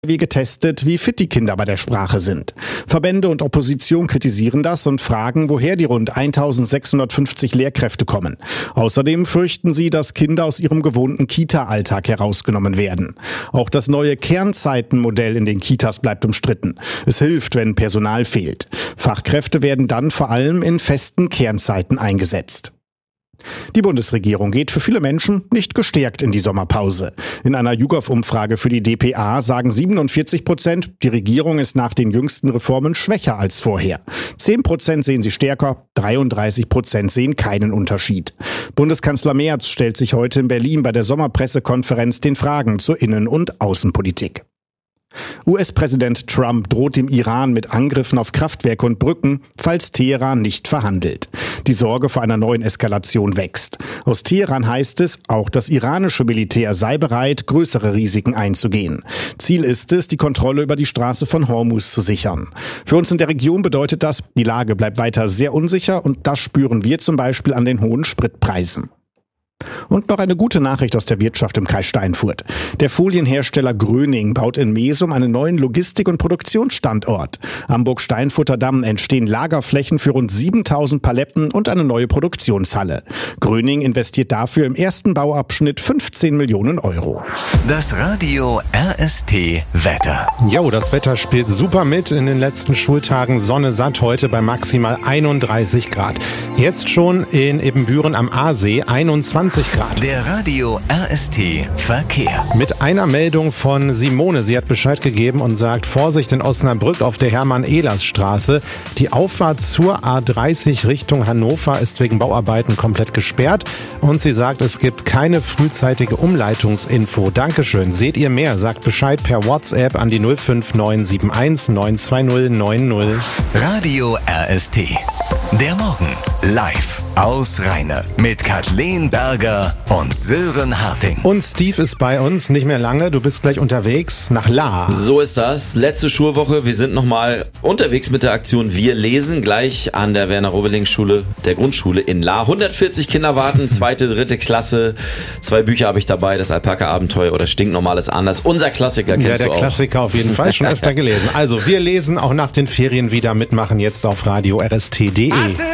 wie getestet, wie fit die Kinder bei der Sprache sind. Verbände und Opposition kritisieren das und fragen, woher die rund 1650 Lehrkräfte kommen. Außerdem fürchten sie, dass Kinder aus ihrem gewohnten Kita-Alltag herausgenommen werden. Auch das neue Kernzeitenmodell in den Kitas bleibt umstritten. Es hilft, wenn Personal fehlt. Fachkräfte werden dann vor allem in festen Kernzeiten eingesetzt. Die Bundesregierung geht für viele Menschen nicht gestärkt in die Sommerpause. In einer YouGov-Umfrage für die dpa sagen 47%, die Regierung ist nach den jüngsten Reformen schwächer als vorher. 10% sehen sie stärker, 33% sehen keinen Unterschied. Bundeskanzler Merz stellt sich heute in Berlin bei der Sommerpressekonferenz den Fragen zur Innen- und Außenpolitik. US-Präsident Trump droht dem Iran mit Angriffen auf Kraftwerke und Brücken, falls Teheran nicht verhandelt. Die Sorge vor einer neuen Eskalation wächst. Aus Teheran heißt es, auch das iranische Militär sei bereit, größere Risiken einzugehen. Ziel ist es, die Kontrolle über die Straße von Hormuz zu sichern. Für uns in der Region bedeutet das, die Lage bleibt weiter sehr unsicher und das spüren wir zum Beispiel an den hohen Spritpreisen. Und noch eine gute Nachricht aus der Wirtschaft im Kreis Steinfurt. Der Folienhersteller Gröning baut in Mesum einen neuen Logistik- und Produktionsstandort. Am Burg-Steinfurter Damm entstehen Lagerflächen für rund 7000 Paletten und eine neue Produktionshalle. Gröning investiert dafür im ersten Bauabschnitt 15 Millionen Euro. Das Radio RST Wetter. Jo, das Wetter spielt super mit. In den letzten Schultagen Sonne satt, heute bei maximal 31 Grad. Jetzt schon in Ebenbüren am Aasee 21 Grad. Der Radio RST Verkehr. Mit einer Meldung von Simone. Sie hat Bescheid gegeben und sagt, Vorsicht in Osnabrück auf der Hermann-Ehlers-Straße. Die Auffahrt zur A30 Richtung Hannover ist wegen Bauarbeiten komplett gesperrt. Und sie sagt, es gibt keine frühzeitige Umleitungsinfo. Dankeschön. Seht ihr mehr? Sagt Bescheid per WhatsApp an die 05971 920 90. Radio RST. Der Morgen live aus Rheine mit Kathleen Berger und Sören Harting. Und Steve ist bei uns, nicht mehr lange. Du bist gleich unterwegs nach La. So ist das. Letzte Schulwoche. Wir sind nochmal unterwegs mit der Aktion Wir lesen. Gleich an der Werner-Robeling-Schule, der Grundschule in La. 140 Kinder warten, 2., 3. Klasse. 2 Bücher habe ich dabei. Das Alpaka-Abenteuer oder Stinknormales Anders. Unser Klassiker kennst du auch. Ja, der Klassiker auf jeden Fall. Schon öfter gelesen. Also, wir lesen auch nach den Ferien wieder. Mitmachen jetzt auf radio rst.de.